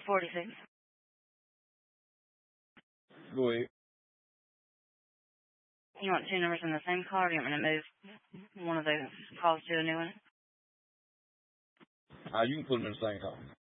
46. Go ahead. You want two numbers in the same call, or do you want me to move one of the calls to a new one? You can put them in the same call.